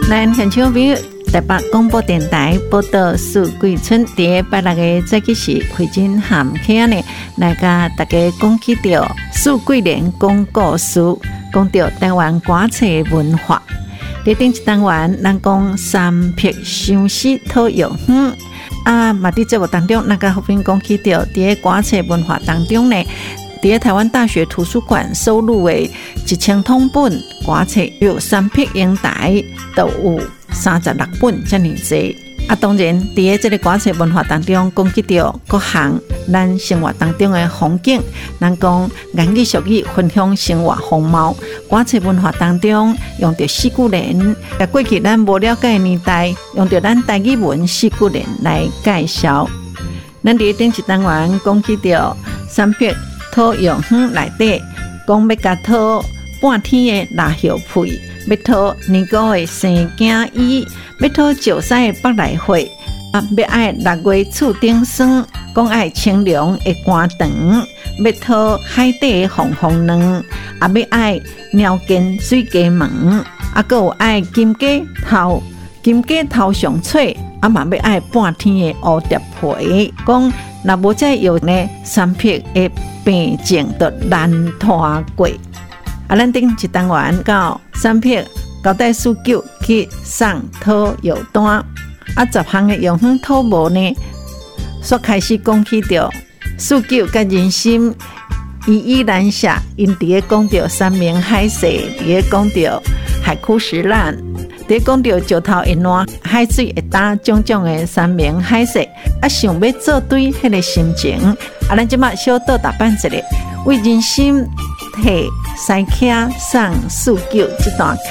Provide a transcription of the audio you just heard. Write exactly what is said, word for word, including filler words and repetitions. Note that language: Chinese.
咱现场朋友，台北广播电台报道四季春，伫个拜六个早起时，慧珍含客呢来甲大家讲起着四季连讲故事，讲着台湾歌册文化。伫顶一单元，咱讲三撇相思讨药园。啊，嘛伫节目当中，咱甲福斌讲起着伫个歌册文化当中呢，伫个台湾大学图书馆收录的一千通本歌册，有三撇英台，都有三十六本遮尔济。啊，当然，伫个即个歌册文化当中，讲起着各项咱生活当中的风景，咱讲言语俗语分享生活风貌。歌册文化当中，用着四句联，甲过去咱无了解的年代，用着咱台语文四句联来介绍。咱伫顶一单元讲起着三撇讨药园内底，讲要甲讨半天的腊肉皮。要讨年糕的生姜衣，要讨石狮的北来花，啊，要爱六月厝顶霜，讲爱清凉的寒肠，要讨海底的红红卵，啊，要爱鸟根水鸡毛，啊，阁有爱金鸡头，金鸡头上脆，啊嘛要爱半天的乌蝶皮，讲若无再有呢三撇的病症就难拖过。啊，咱顶一单元到三撇交代四九去送讨药单，啊，十项的药园讨无呢，煞开始讲起着四九甲人心依依难舍，因伫个讲着山明海誓，伫个讲着海枯石烂，伫个讲着石头会烂，海水会干，种种的山明海誓，啊，想要做对迄个心情，啊，咱即马小倒打扮一下，为人心。替西客送四九这段